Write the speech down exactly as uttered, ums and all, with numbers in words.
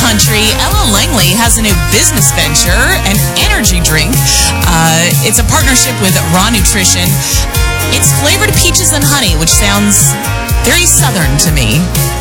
country, Ella Langley has a new business venture, an energy drink. Uh, it's a partnership with Raw Nutrition. It's flavored peaches and honey, which sounds very Southern to me.